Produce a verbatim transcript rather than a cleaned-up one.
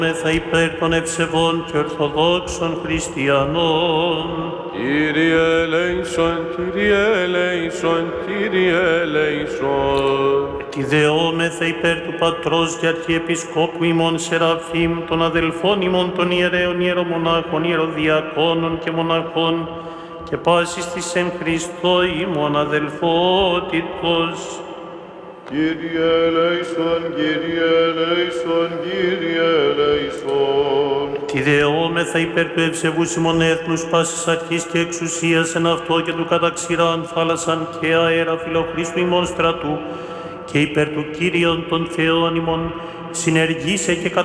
Μέθα υπέρ των ευσεβών και ορθοδόξων χριστιανών. Κύριε ελέησον, Κύριε ελέησον, Κύριε ελέησον. Τη δεόμεθα υπέρ του Πατρός και Αρχιεπισκόπου ημών Σεραφείμ, των αδελφών ημών των ιερέων ιερομονάχων, ιεροδιακόνων και μοναχών και πάσης της εν Χριστώ ημών αδελφότητος. Κύριε ελέησον, Κύριε ελέησον, Κύριε ελέησον. Τη δεόμεθα υπέρ του ευσεβούς ημών έθνους πάσης αρχής και εξουσίας εν αυτό και του καταξηράν θάλασσαν και αέρα φιλοχρίστου ημών στρατού και υπέρ του Κύριον των Θεών ημών συνεργήσε και